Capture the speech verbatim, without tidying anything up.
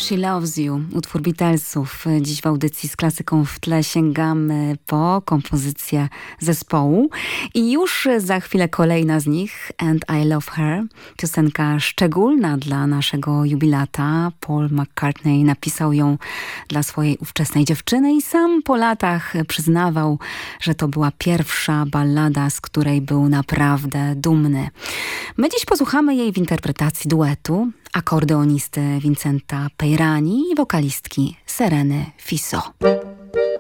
She Loves You, utwór Beatlesów. Dziś w audycji z klasyką w tle sięgamy po kompozycję zespołu i już za chwilę kolejna z nich, And I Love Her. Piosenka szczególna dla naszego jubilata. Paul McCartney napisał ją dla swojej ówczesnej dziewczyny i sam po latach przyznawał, że to była pierwsza ballada, z której był naprawdę dumny. My dziś posłuchamy jej w interpretacji duetu akordeonisty Vincenta Peirani i wokalistki Sereny Fiso.